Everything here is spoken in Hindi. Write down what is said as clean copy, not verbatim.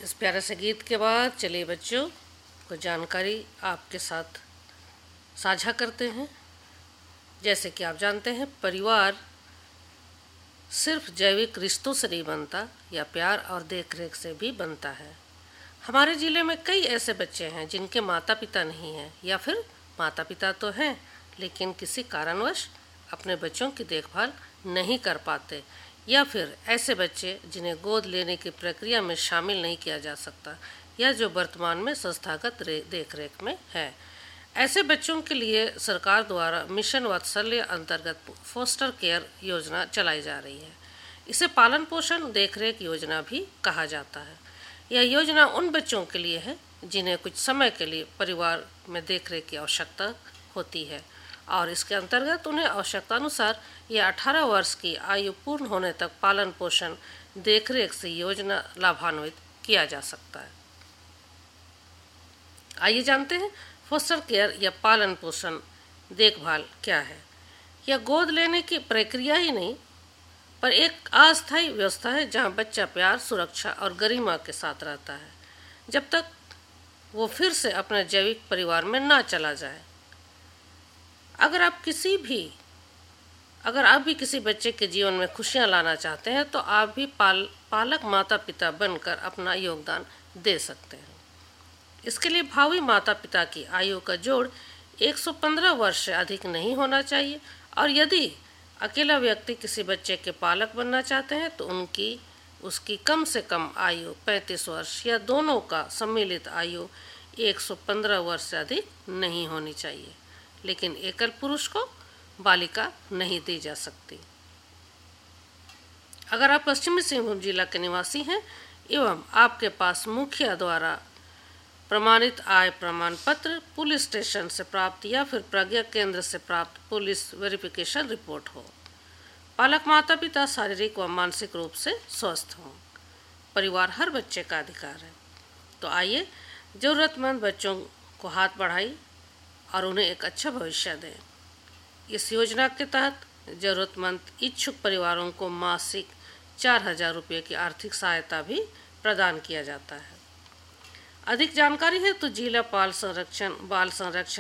इस प्यारे से गीत के बाद चलिए बच्चों कुछ जानकारी आपके साथ साझा करते हैं। जैसे कि आप जानते हैं, परिवार सिर्फ जैविक रिश्तों से नहीं बनता, या प्यार और देखरेख से भी बनता है। हमारे ज़िले में कई ऐसे बच्चे हैं जिनके माता पिता नहीं हैं, या फिर माता पिता तो हैं लेकिन किसी कारणवश अपने बच्चों की देखभाल नहीं कर पाते, या फिर ऐसे बच्चे जिन्हें गोद लेने की प्रक्रिया में शामिल नहीं किया जा सकता, या जो वर्तमान में संस्थागत देखरेख में है। ऐसे बच्चों के लिए सरकार द्वारा मिशन वात्सल्य अंतर्गत फोस्टर केयर योजना चलाई जा रही है। इसे पालन पोषण देखरेख योजना भी कहा जाता है। यह योजना उन बच्चों के लिए है जिन्हें कुछ समय के लिए परिवार में देखरेख की आवश्यकता होती है, और इसके अंतर्गत उन्हें आवश्यकता अनुसार या 18 वर्ष की आयु पूर्ण होने तक पालन पोषण देखरेख से योजना लाभान्वित किया जा सकता है। आइए जानते हैं फोस्टर केयर या पालन पोषण देखभाल क्या है। यह गोद लेने की प्रक्रिया ही नहीं, पर एक अस्थायी व्यवस्था है जहां बच्चा प्यार, सुरक्षा और गरिमा के साथ रहता है जब तक वो फिर से अपने जैविक परिवार में ना चला जाए। अगर आप भी किसी बच्चे के जीवन में खुशियां लाना चाहते हैं तो आप भी पालक माता पिता बनकर अपना योगदान दे सकते हैं। इसके लिए भावी माता पिता की आयु का जोड़ 115 वर्ष से अधिक नहीं होना चाहिए, और यदि अकेला व्यक्ति किसी बच्चे के पालक बनना चाहते हैं तो उसकी कम से कम आयु 35 वर्ष या दोनों का सम्मिलित आयु 115 वर्ष से अधिक नहीं होनी चाहिए। लेकिन एकल पुरुष को बालिका नहीं दी जा सकती। अगर आप पश्चिमी सिंहभूम जिला के निवासी हैं एवं आपके पास मुखिया द्वारा प्रमाणित आय प्रमाण पत्र, पुलिस स्टेशन से प्राप्त या फिर प्रज्ञा केंद्र से प्राप्त पुलिस वेरिफिकेशन रिपोर्ट हो, पालक माता पिता शारीरिक व मानसिक रूप से स्वस्थ हों, परिवार हर बच्चे का अधिकार है। तो आइए जरूरतमंद बच्चों को हाथ बढ़ाई और उन्हें एक अच्छा भविष्य दें। इस योजना के तहत जरूरतमंद इच्छुक परिवारों को मासिक 4000 रुपये की आर्थिक सहायता भी प्रदान किया जाता है। अधिक जानकारी है तो जिला बाल संरक्षण